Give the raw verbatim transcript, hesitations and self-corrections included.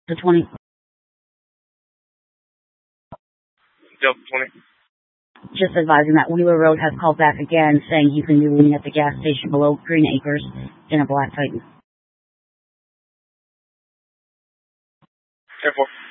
The twenty. Delta twenty. Just advising that Wheeler Road has called back again, saying you can be leaving at the gas station below Green Acres in a black Titan. ten four.